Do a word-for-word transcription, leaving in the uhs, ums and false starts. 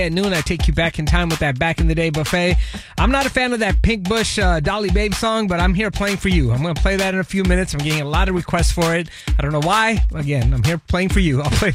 At noon, I take you back in time with that Back in the Day buffet. I'm not a fan of that Pink Bush uh, Dolly Babe song, but I'm here playing for you. I'm going to play that in a few minutes. I'm getting a lot of requests for it. I don't know why. Again, I'm here playing for you. I'll play